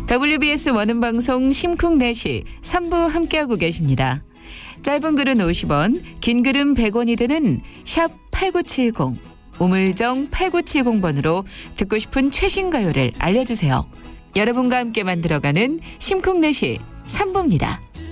WBS 원음방송 심쿵4시 3부 함께하고 계십니다. 짧은 글은 50원, 긴 글은 100원이 되는 샵 8970, 우물정 8970번으로 듣고 싶은 최신 가요를 알려주세요. 여러분과 함께 만들어가는 심쿵4시 3부입니다.